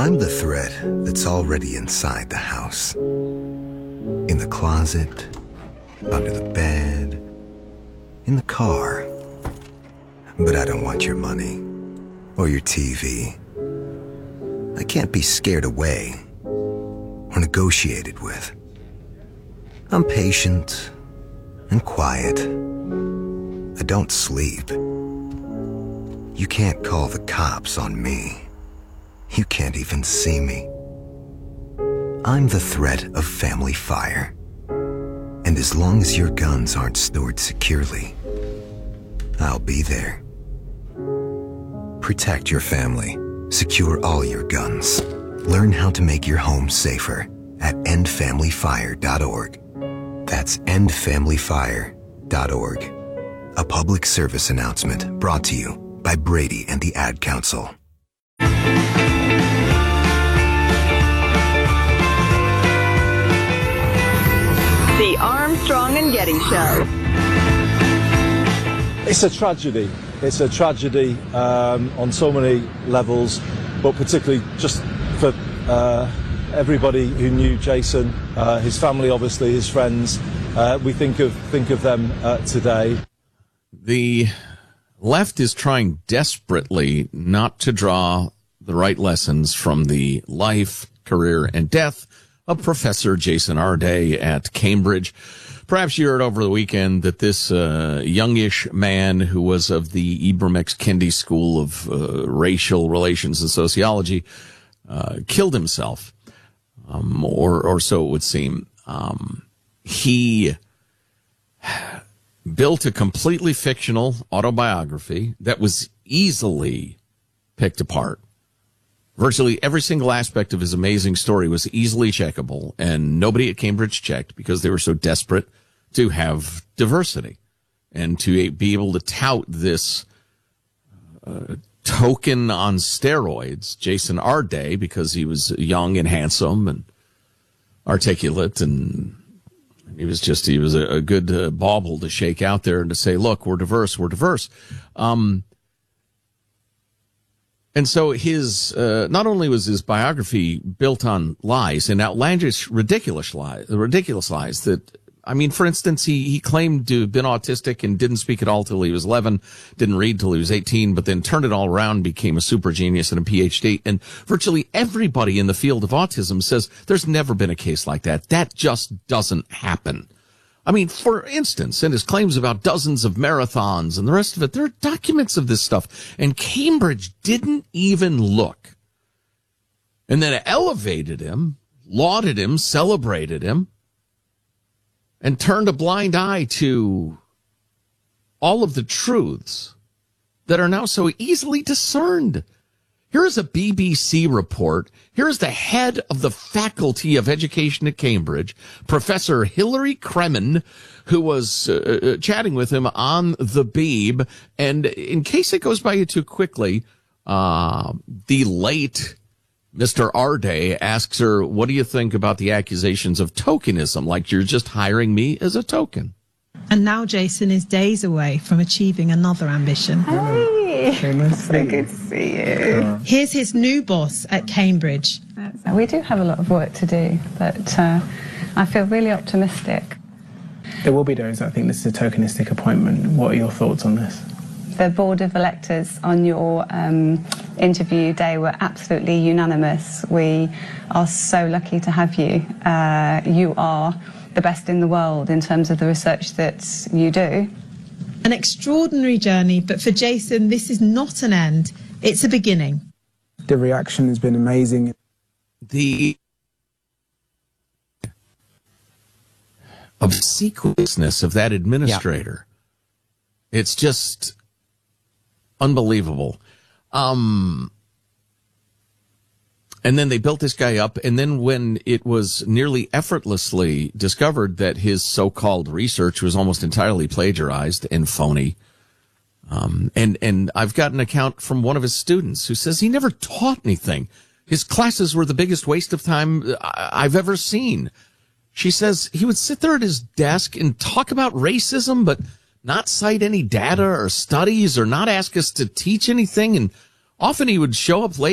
I'm the thread that's already inside the house. In the closet, under the bed, in the car. But I don't want your money or your TV. I can't be scared away or negotiated with. I'm patient and quiet. I don't sleep. You can't call the cops on me. You can't even see me. I'm the threat of family fire. And as long as your guns aren't stored securely, I'll be there. Protect your family. Secure all your guns. Learn how to make your home safer at endfamilyfire.org. That's endfamilyfire.org. A public service announcement brought to you by Brady and the Ad Council. The Armstrong and Getty Show. It's a tragedy. It's a tragedy on so many levels, but particularly just for everybody who knew Jason, his family, obviously, his friends. We think of them today. The left is trying desperately not to draw the right lessons from the life, career, and death of Professor Jason Arday at Cambridge. Perhaps you heard over the weekend that this youngish man who was of the Ibram X. Kendi School of Racial Relations and Sociology killed himself, or so it would seem. He built a completely fictional autobiography that was easily picked apart. Virtually every single aspect of his amazing story was easily checkable, and nobody at Cambridge checked because they were so desperate to have diversity and to be able to tout this token on steroids, Jason Arday, because he was young and handsome and articulate, and he was a good bauble to shake out there and to say, look, we're diverse. And so his, not only was his biography built on lies and outlandish, ridiculous lies that, I mean, for instance, he claimed to have been autistic and didn't speak at all till he was 11, didn't read till he was 18, but then turned it all around, became a super genius and a PhD. And virtually everybody in the field of autism says there's never been a case like that. That just doesn't happen. I mean, for instance, in his claims about dozens of marathons and the rest of it, there are documents of this stuff. And Cambridge didn't even look. And then elevated him, lauded him, celebrated him, and turned a blind eye to all of the truths that are now so easily discerned. Here is a BBC report. Here is the head of the Faculty of Education at Cambridge, Professor Hilary Kremen, who was chatting with him on the Beeb. And in case it goes by you too quickly, the late Mr. Arday asks her, what do you think about the accusations of tokenism? Like you're just hiring me as a token. And now Jason is days away from achieving another ambition. Hey, so good to see you. Here's his new boss at Cambridge. We do have a lot of work to do, but I feel really optimistic. There will be those that think this is a tokenistic appointment. What are your thoughts on this? The board of electors on your interview day were absolutely unanimous. We are so lucky to have you. You are the best in the world in terms of the research that you do. An extraordinary journey, but for Jason, this is not an end. It's a beginning. The reaction has been amazing. The obsequiousness of that administrator. Yeah. It's just unbelievable. And then they built this guy up, and then when it was nearly effortlessly discovered that his so-called research was almost entirely plagiarized and phony, and I've got an account from one of his students who says he never taught anything. His classes were the biggest waste of time I've ever seen. She says he would sit there at his desk and talk about racism, but not cite any data or studies or not ask us to teach anything, and often he would show up late